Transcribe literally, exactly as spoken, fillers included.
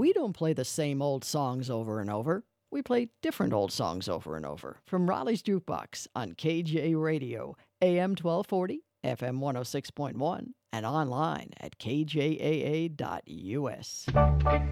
we don't play the same old songs over and over. We play different old songs over and over from Raleigh's Jukebox on K J Radio, A M twelve forty, F M one oh six point one, and online at k j a a dot u s.